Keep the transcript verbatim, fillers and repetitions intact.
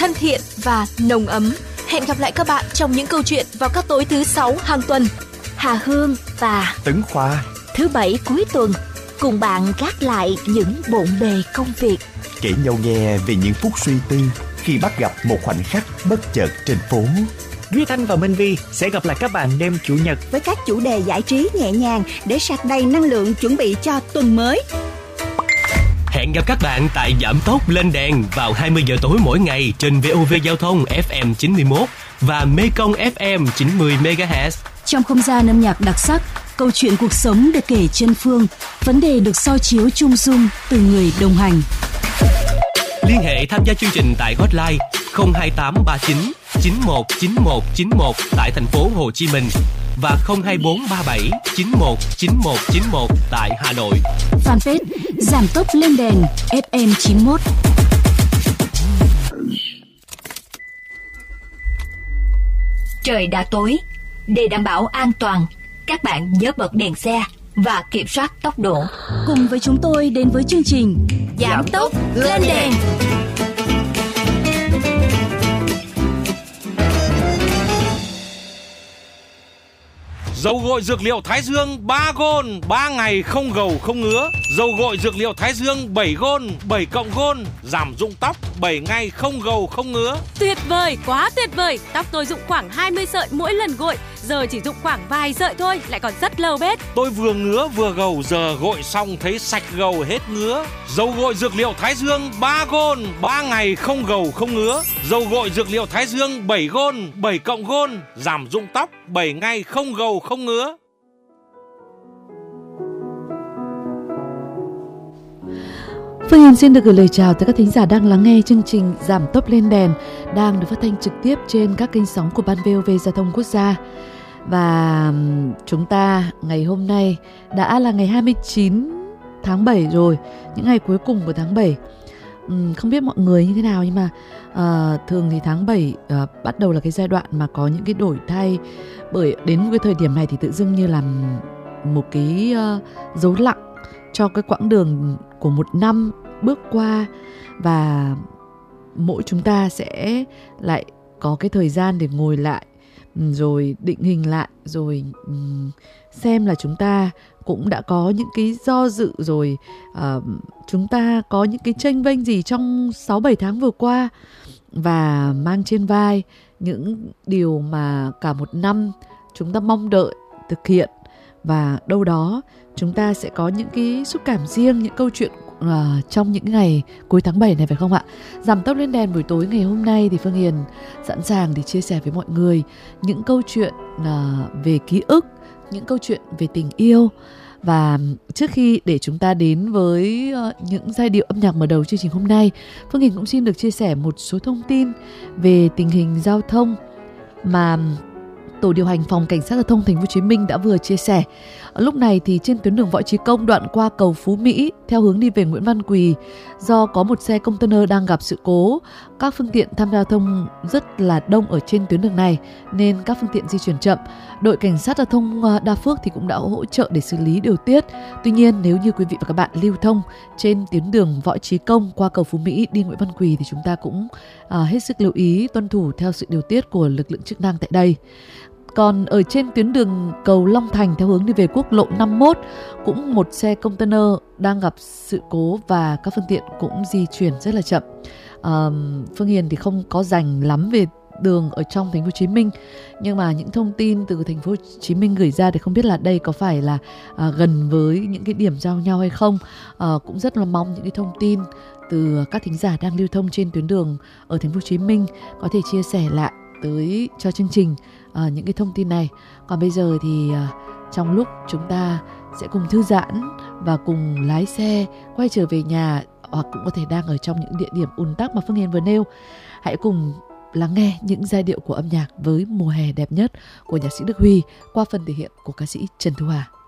thân thiện và nồng ấm. Hẹn gặp lại các bạn trong những câu chuyện vào các tối thứ sáu hàng tuần. Hà Hương và Tấn Khoa thứ bảy cuối tuần cùng bạn gác lại những bộn bề công việc, kể nhau nghe về những phút suy tư khi bắt gặp một khoảnh khắc bất chợt trên phố. Duy Thanh và Minh Vi sẽ gặp lại các bạn đêm Chủ nhật với các chủ đề giải trí nhẹ nhàng để sạc đầy năng lượng chuẩn bị cho tuần mới. Hẹn gặp các bạn tại Giảm Tốc Lên Đèn vào hai mươi giờ tối mỗi ngày trên vê o vê Giao thông ép em chín mươi mốt và Mekong ép em chín mươi mê ga héc. Trong không gian âm nhạc đặc sắc, câu chuyện cuộc sống được kể chân phương, vấn đề được soi chiếu chung dung từ người đồng hành. Liên hệ tham gia chương trình tại hotline không hai tám ba chín chín một chín một chín một tại thành phố Hồ Chí Minh và không hai bốn ba bảy chín một chín một chín một tại Hà Nội. Fanpage Giảm Tốc Lên Đèn ép em chín mốt. Trời đã tối, để đảm bảo an toàn, các bạn nhớ bật đèn xe và kiểm soát tốc độ. Cùng với chúng tôi đến với chương trình Giảm Tốc Lên Đèn. Dầu gội dược liệu Thái Dương ba gôn, ba ngày không gầu không ngứa. Dầu gội dược liệu Thái Dương bảy gôn, bảy cộng gôn, giảm rụng tóc, bảy ngày không gầu không ngứa. Tuyệt vời, quá tuyệt vời. Tóc tôi rụng khoảng hai mươi sợi mỗi lần gội, giờ chỉ rụng khoảng vài sợi thôi, lại còn rất lâu bết. Tôi vừa ngứa vừa gầu, giờ gội xong thấy sạch gầu hết ngứa. Dầu gội dược liệu Thái Dương ba gôn, ba ngày không gầu không ngứa. Dầu gội dược liệu Thái Dương bảy gôn, bảy cộng gôn, giảm rụng tóc, bảy ngày không gầu không ngứa. Phương Hiền xin được gửi lời chào tới các thính giả đang lắng nghe chương trình Giảm Tốc Lên Đèn đang được phát thanh trực tiếp trên các kênh sóng của Ban vê o vê Giao thông Quốc gia. Và chúng ta ngày hôm nay đã là ngày hai mươi chín tháng bảy rồi, những ngày cuối cùng của tháng bảy. Uhm, không biết mọi người như thế nào nhưng mà uh, thường thì tháng bảy uh, bắt đầu là cái giai đoạn mà có những cái đổi thay, bởi đến cái thời điểm này thì tự dưng như là một cái uh, dấu lặng cho cái quãng đường của một năm bước qua, và mỗi chúng ta sẽ lại có cái thời gian để ngồi lại rồi định hình lại, rồi xem là chúng ta cũng đã có những cái do dự rồi, uh, chúng ta có những cái chênh vênh gì trong sáu bảy tháng vừa qua, và mang trên vai những điều mà cả một năm chúng ta mong đợi thực hiện, và đâu đó chúng ta sẽ có những cái xúc cảm riêng, những câu chuyện uh, trong những ngày cuối tháng bảy này, phải không ạ? Giảm Tốc Lên Đèn buổi tối ngày hôm nay thì Phương Hiền sẵn sàng để chia sẻ với mọi người những câu chuyện uh, về ký ức, những câu chuyện về tình yêu. Và trước khi để chúng ta đến với uh, những giai điệu âm nhạc mở đầu chương trình hôm nay, Phương Hiền cũng xin được chia sẻ một số thông tin về tình hình giao thông mà Tổ điều hành Phòng Cảnh sát Giao thông Thành phố Hồ Chí Minh đã vừa chia sẻ. Lúc này thì trên tuyến đường Võ Chí Công đoạn qua cầu Phú Mỹ theo hướng đi về Nguyễn Văn Quỳ, do có một xe container đang gặp sự cố, các phương tiện tham gia giao thông rất là đông ở trên tuyến đường này nên các phương tiện di chuyển chậm. Đội Cảnh sát Giao thông Đa Phước thì cũng đã hỗ trợ để xử lý điều tiết. Tuy nhiên nếu như quý vị và các bạn lưu thông trên tuyến đường Võ Chí Công qua cầu Phú Mỹ đi Nguyễn Văn Quỳ thì chúng ta cũng à, hết sức lưu ý tuân thủ theo sự điều tiết của lực lượng chức năng tại đây. Còn ở trên tuyến đường cầu Long Thành theo hướng đi về quốc lộ năm mươi mốt, cũng một xe container đang gặp sự cố và các phương tiện cũng di chuyển rất là chậm. À, Phương Hiền thì không có rành lắm về đường ở trong thành phố Hồ Chí Minh, nhưng mà những thông tin từ thành phố Hồ Chí Minh gửi ra thì không biết là đây có phải là à, gần với những cái điểm giao nhau hay không. À, cũng rất là mong những cái thông tin từ các thính giả đang lưu thông trên tuyến đường ở thành phố Hồ Chí Minh có thể chia sẻ lại tới cho chương trình à, những cái thông tin này. Còn bây giờ thì à, trong lúc chúng ta sẽ cùng thư giãn và cùng lái xe quay trở về nhà, hoặc cũng có thể đang ở trong những địa điểm ùn tắc mà Phương Hiền vừa nêu, hãy cùng lắng nghe những giai điệu của âm nhạc với Mùa hè đẹp nhất của nhạc sĩ Đức Huy qua phần thể hiện của ca sĩ Trần Thu Hà.